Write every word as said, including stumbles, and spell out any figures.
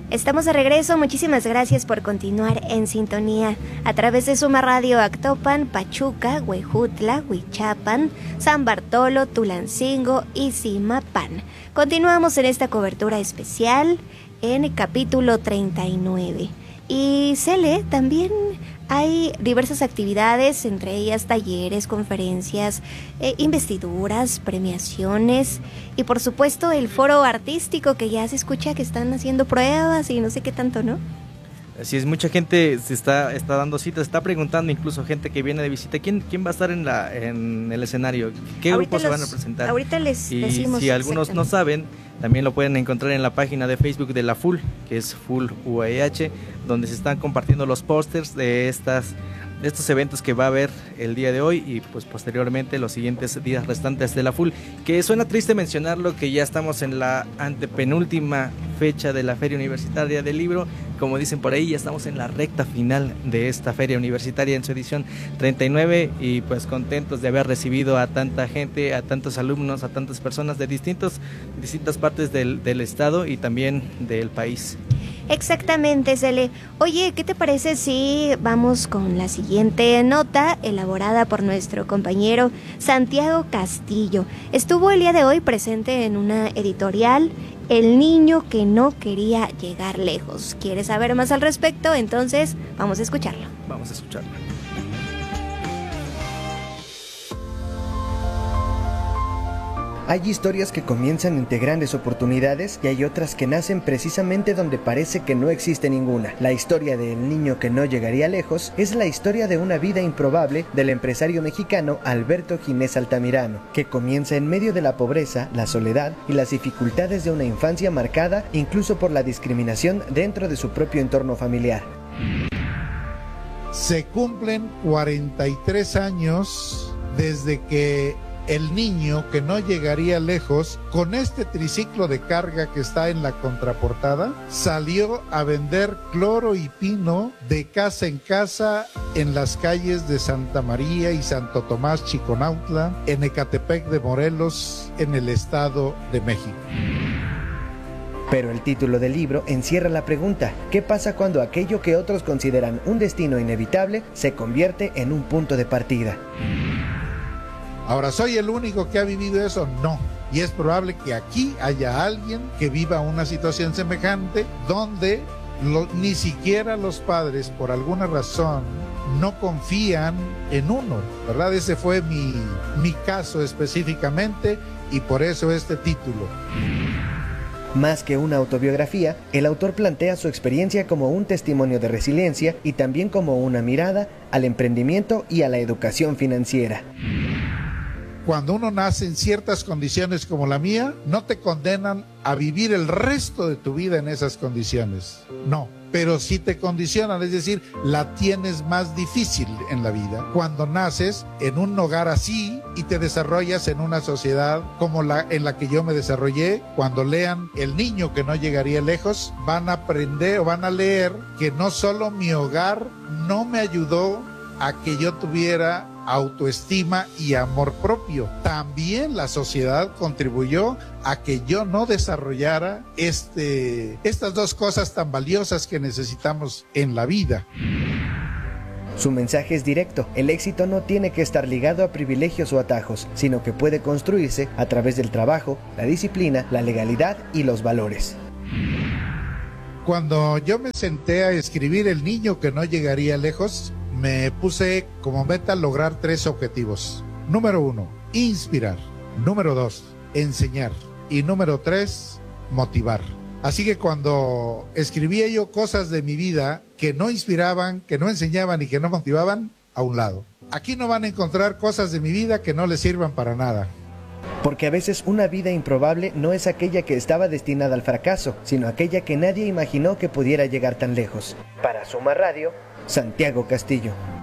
Estamos de regreso, muchísimas gracias por continuar en sintonía a través de Suma Radio Actopan, Pachuca, Huejutla, Huichapan, San Bartolo, Tulancingo y Zimapán. Continuamos en esta cobertura especial en el capítulo treinta y nueve. Y Cele, también hay diversas actividades, entre ellas talleres, conferencias, eh, investiduras, premiaciones y por supuesto el foro artístico que ya se escucha que están haciendo pruebas y no sé qué tanto, ¿no? Así es, mucha gente se está, está dando citas, está preguntando, incluso gente que viene de visita, ¿quién, quién va a estar en, la, en el escenario? ¿Qué Ahorita grupos se los, van a presentar? Ahorita les y decimos. Si algunos no saben, también lo pueden encontrar en la página de Facebook de la F U L, que es F U L U A H, donde se están compartiendo los pósters de estas de estos eventos que va a haber el día de hoy y pues posteriormente los siguientes días restantes de la F U L, que suena triste mencionarlo, que ya estamos en la antepenúltima fecha de la Feria Universitaria del Libro. Como dicen por ahí, ya estamos en la recta final de esta Feria Universitaria en su edición treinta y nueve y pues contentos de haber recibido a tanta gente, a tantos alumnos, a tantas personas de distintos, distintas partes del, del estado y también del país. Exactamente, Cele. Oye, ¿qué te parece si vamos con la siguiente nota elaborada por nuestro compañero Santiago Castillo? Estuvo el día de hoy presente en una editorial, El niño que no quería llegar lejos. ¿Quieres saber más al respecto? Entonces, vamos a escucharlo. Vamos a escucharlo. Hay historias que comienzan entre grandes oportunidades y hay otras que nacen precisamente donde parece que no existe ninguna. La historia del niño que no llegaría lejos es la historia de una vida improbable del empresario mexicano Alberto Ginés Altamirano, que comienza en medio de la pobreza, la soledad y las dificultades de una infancia marcada incluso por la discriminación dentro de su propio entorno familiar. Se cumplen cuarenta y tres años desde que el niño que no llegaría lejos, con este triciclo de carga que está en la contraportada, salió a vender cloro y pino de casa en casa en las calles de Santa María y Santo Tomás Chiconautla, en Ecatepec de Morelos, en el Estado de México. Pero el título del libro encierra la pregunta: ¿qué pasa cuando aquello que otros consideran un destino inevitable se convierte en un punto de partida? Ahora, ¿soy el único que ha vivido eso? No. Y es probable que aquí haya alguien que viva una situación semejante donde lo, ni siquiera los padres, por alguna razón, no confían en uno, ¿verdad? Ese fue mi, mi caso específicamente y por eso este título. Más que una autobiografía, el autor plantea su experiencia como un testimonio de resiliencia y también como una mirada al emprendimiento y a la educación financiera. Cuando uno nace en ciertas condiciones como la mía, no te condenan a vivir el resto de tu vida en esas condiciones. No, pero sí te condicionan, es decir, la tienes más difícil en la vida. Cuando naces en un hogar así y te desarrollas en una sociedad como la en la que yo me desarrollé, cuando lean El niño que no llegaría lejos, van a aprender o van a leer que no solo mi hogar no me ayudó a que yo tuviera autoestima y amor propio, también la sociedad contribuyó a que yo no desarrollara este, estas dos cosas tan valiosas que necesitamos en la vida. Su mensaje es directo: el éxito no tiene que estar ligado a privilegios o atajos, sino que puede construirse a través del trabajo, la disciplina, la legalidad y los valores. Cuando yo me senté a escribir El niño que no llegaría lejos, me puse como meta lograr tres objetivos. Número uno, inspirar. Número dos, enseñar. Y número tres, motivar. Así que cuando escribía yo cosas de mi vida que no inspiraban, que no enseñaban y que no motivaban, a un lado. Aquí no van a encontrar cosas de mi vida que no les sirvan para nada. Porque a veces una vida improbable no es aquella que estaba destinada al fracaso, sino aquella que nadie imaginó que pudiera llegar tan lejos. Para Suma Radio, Santiago Castillo.